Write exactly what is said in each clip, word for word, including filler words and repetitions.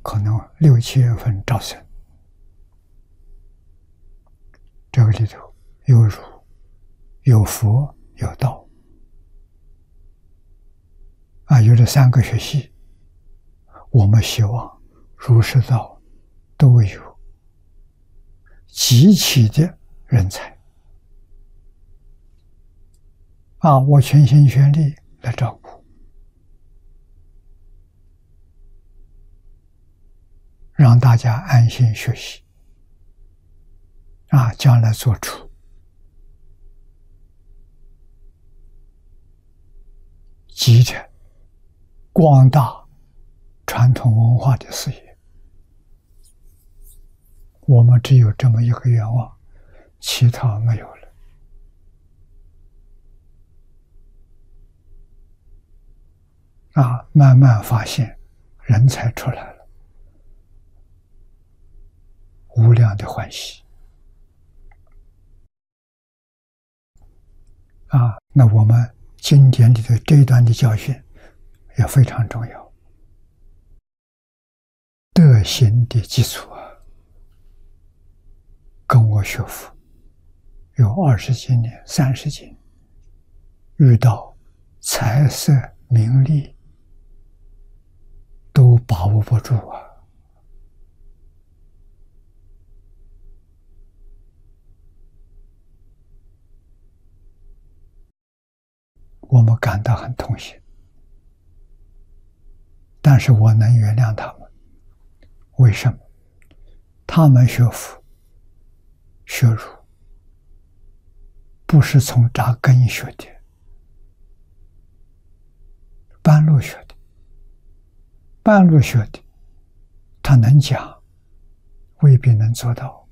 可能六七月份招生，这个里头有儒、有佛、有道啊，有这三个学系，我们希望儒释道都有极其的人才啊，我全心全力来照顾，让大家安心学习啊，将来做出集成广大传统文化的事业。我们只有这么一个愿望，其他没有了。啊，慢慢发现人才出来了，无量的欢喜啊！那我们经典里的这一段的教训也非常重要，德行的基础啊。跟我学佛有二十几年、三十几年，遇到财色名利都把握不住啊！我们感到很痛心，但是我能原谅他们。为什么？他们学佛、学儒，不是从扎根学的，半路学的。半路学的，他能讲，未必能做到。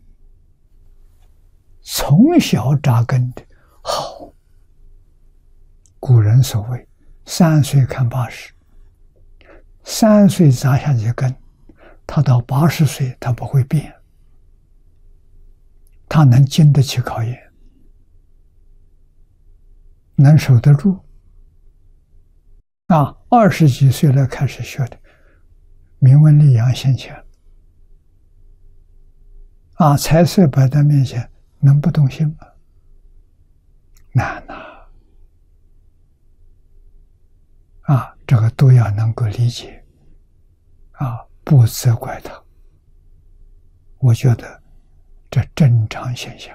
从小扎根的好。古人所谓三岁看八十，三岁扎下去根，他到八十岁他不会变，他能经得起考验，能守得住。啊，二十几岁了开始学的，名闻利养现前，啊，财色摆在面前，能不动心吗？难呐！啊，这个都要能够理解，啊，不责怪他。我觉得这正常现象，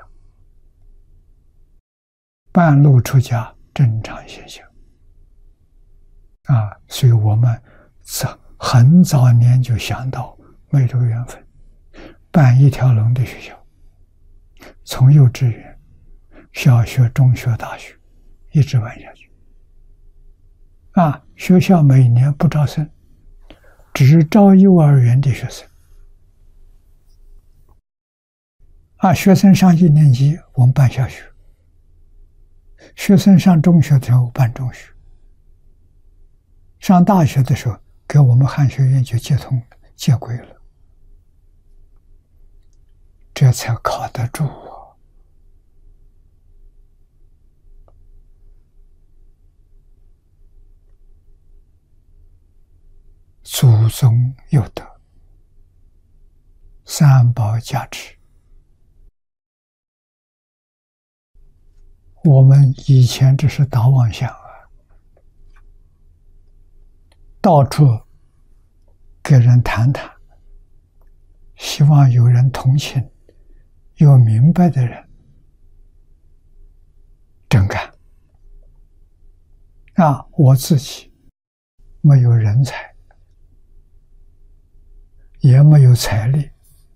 半路出家正常现象，啊，所以我们早很早年就想到没这个缘分，办一条龙的学校，从幼稚园、小学、中学、大学一直办下去。啊，学校每年不招生，只招幼儿园的学生。啊，学生上一年级我们办小学，学生上中学的时候办中学，上大学的时候给我们汉学院就接通了，接轨了，这才靠得住啊。祖宗有德，三宝加持。我们以前只是打妄想啊，到处给人谈谈，希望有人同情，有明白的人真干。啊，我自己没有人才，也没有财力，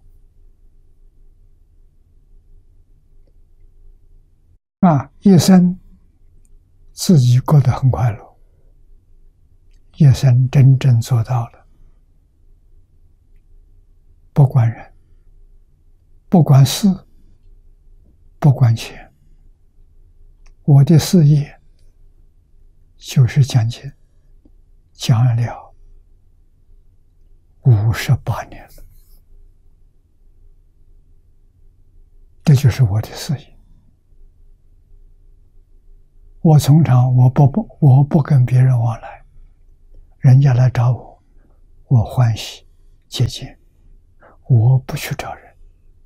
啊，一生自己过得很快乐，一生真正做到了不管人，不管事，不管钱。我的事业就是将近讲了五十八年了，这就是我的事业。我从常我不不我不跟别人往来，人家来找我，我欢喜接见，我不去找人。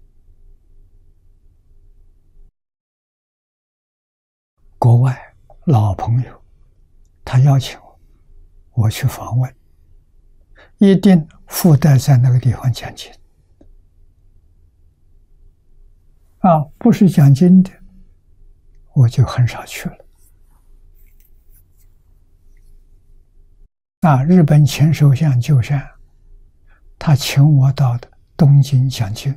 国外老朋友，他邀请我，我去访问，一定附带在那个地方讲经。啊，不是讲经的，我就很少去了。啊，日本前首相鸠山，他请我到的东京讲经，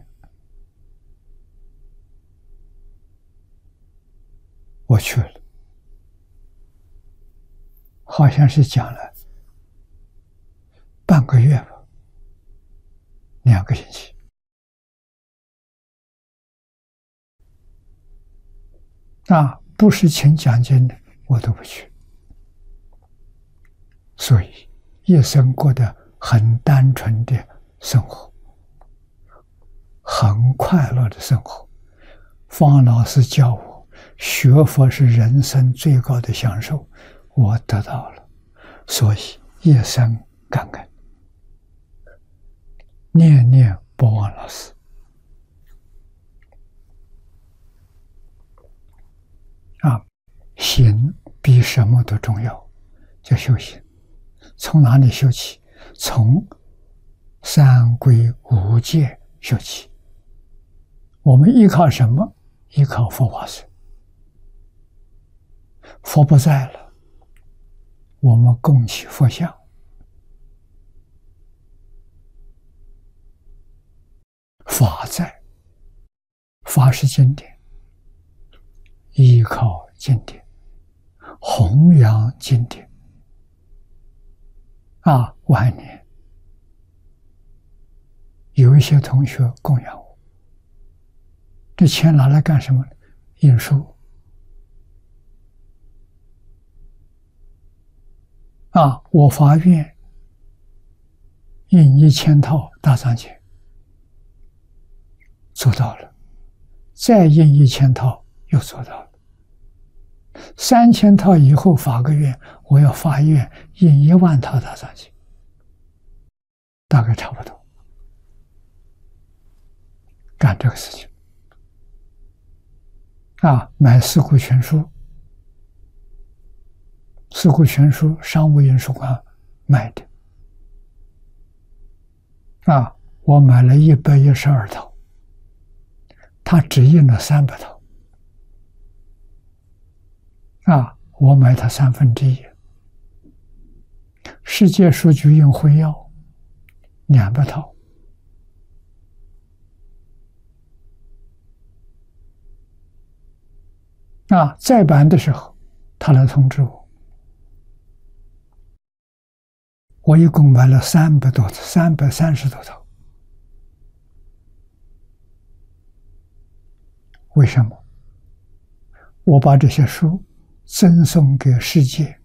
我去了，好像是讲了半个月吧，两个星期。啊，不是请讲经的，我都不去。所以一生过得很单纯的生活，很快乐的生活。方老师教我，学佛是人生最高的享受，我得到了，所以一生感恩，念念不忘老师。啊，行比什么都重要，叫修行。从哪里修起？从三皈五戒修起。我们依靠什么？依靠佛法僧。佛不在了，我们供起佛像。法在，法是经典，依靠经典，弘扬经典。啊，晚年有一些同学供养我，这钱拿来干什么呢？印书。啊，我发愿印一千套大藏经，做到了；再印一千套，又做到了。三千套以后发个愿，我要发愿印一万套大藏经，大概差不多。干这个事情。啊，买《四库全书》，《四库全书》商务印书馆卖的。啊，我买了一百一十二套，他只印了三百套。啊，我买它三分之一。世界书局印会要两百套。啊，再版的时候，他来通知我，我一共买了三百多套，三百三十多套。为什么？我把这些书赠送给世界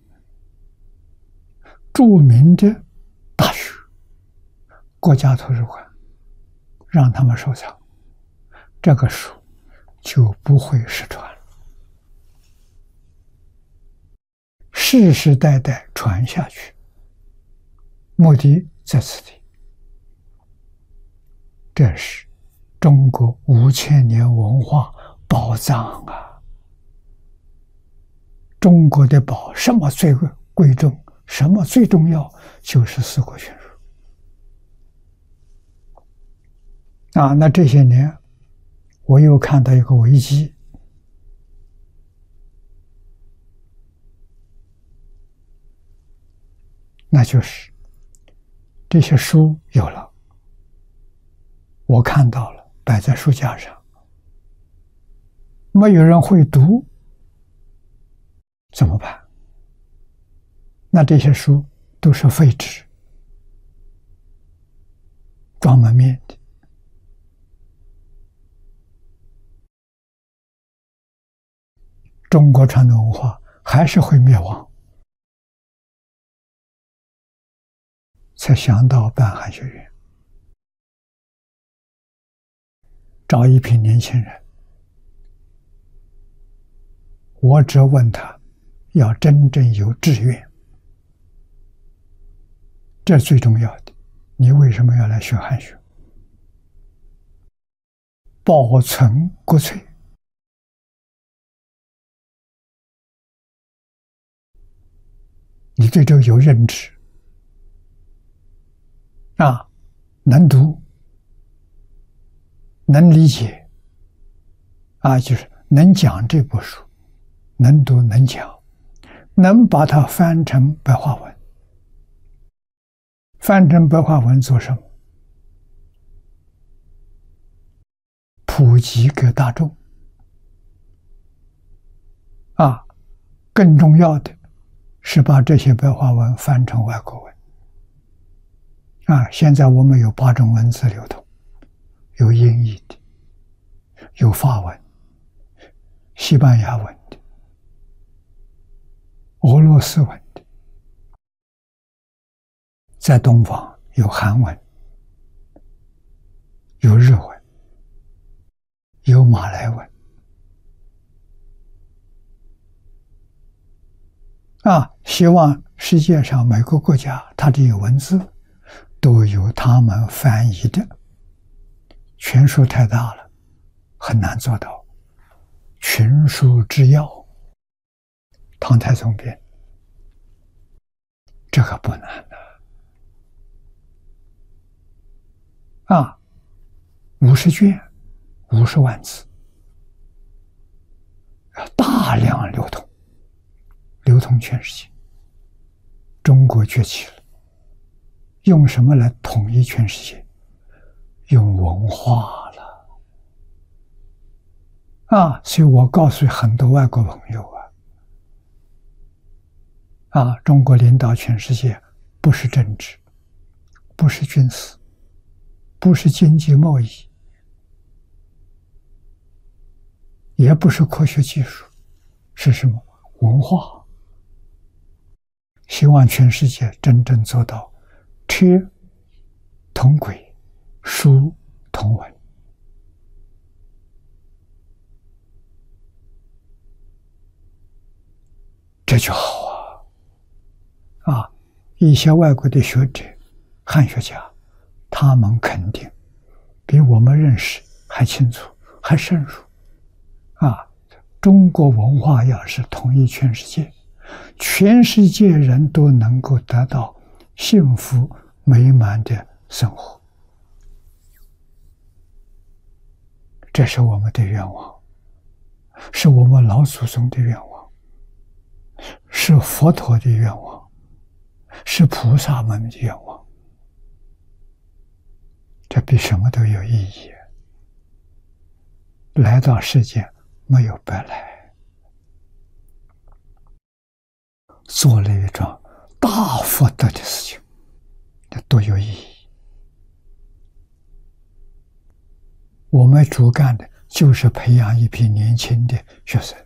著名的大学、国家图书馆，让他们收藏，这个书就不会失传了，世世代代传下去，目的在此地。这是中国五千年文化宝藏啊！中国的宝，什么最贵重？什么最重要？就是《四库全书》啊！那这些年，我又看到一个危机，那就是这些书有了，我看到了，摆在书架上，没有人会读。怎么办？那这些书都是废纸，装门面的。中国传统文化还是会灭亡。才想到办汉学院，找一批年轻人，我只问他要真正有志愿，这最重要的。 你为什么要来学汉学？保存国粹，你对这个有认知啊，能读，能理解啊，就是能讲这部书，能读能讲，能把它翻成白话文。翻成白话文做什么？普及给大众啊，更重要的是把这些白话文翻成外国文啊。现在我们有八种文字流通，有英译的，有法文、西班牙文的、俄罗斯文的，在东方有韩文、有日文、有马来文啊，希望世界上每个国家它这些文字都有他们翻译的，权数太大了，很难做到。群书之要，唐太宗编，这个不难的啊，五十卷，五十万字，大量流通。流通全世界，中国崛起了，用什么来统一全世界？用文化了啊！所以我告诉很多外国朋友啊，啊，中国领导全世界不是政治，不是军事，不是经济贸易，也不是科学技术，是什么？文化。希望全世界真正做到车同轨，书同文。这就好啊！啊，一些外国的学者、汉学家，他们肯定比我们认识还清楚、还深入。啊，中国文化要是统一全世界，全世界人都能够得到幸福美满的生活，这是我们的愿望，是我们老祖宗的愿望，是佛陀的愿望，是菩萨们的愿望。这比什么都有意义。来到世界没有白来，做了一桩大福德的事情，这多有意义。我们主干的就是培养一批年轻的学生，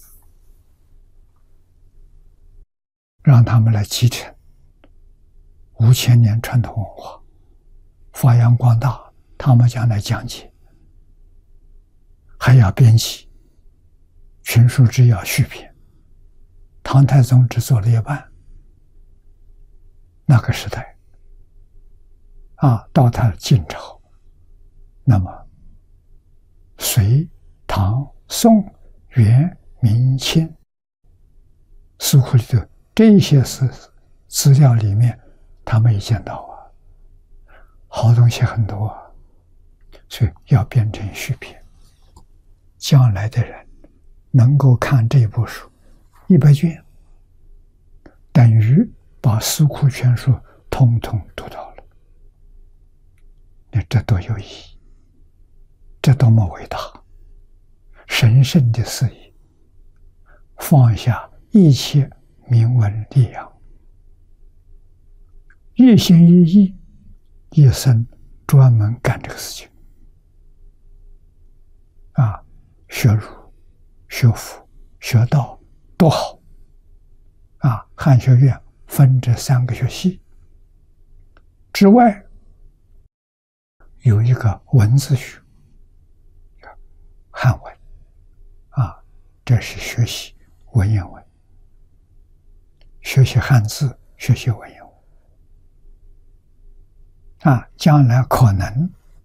让他们来继承五千年传统文化，发扬光大，他们将来讲解，还要编辑群书之要续篇。唐太宗只做了一半，那个时代啊，到他晋朝，那么隋、唐、宋、元、明、清书库里头这些是资料里面，他没见到啊，好东西很多啊，所以要编成续篇，将来的人能够看这部书一百卷，等于把四库全书统统读到了。那这多有意义，这多么伟大神圣的事业，放下一切名闻利养，一心一意，一生专门干这个事情啊！学儒、学佛、学道都好啊！汉学院分这三个学系之外，有一个文字学，汉文啊，这是学习文言文，学习汉字，学习文言文啊，将来可能